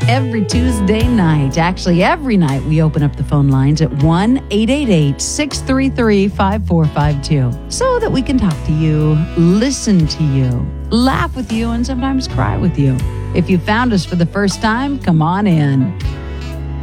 Every Tuesday night, actually every night, we open up the phone lines at 1-888-633-5452 so that we can talk to you, listen to you, laugh with you, and sometimes cry with you. If you found us for the first time, come on in.